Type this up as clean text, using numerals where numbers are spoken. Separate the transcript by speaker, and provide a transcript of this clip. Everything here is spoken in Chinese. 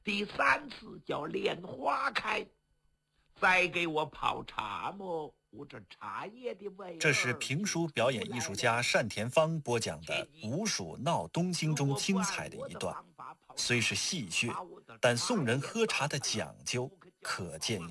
Speaker 1: 第3次叫莲花开，再给我泡茶么？我这茶叶的味儿。
Speaker 2: 这是评书表演艺术家单田芳播讲的吴蜀闹东京中精彩的一段，虽是戏谑，但宋人喝茶的讲究可见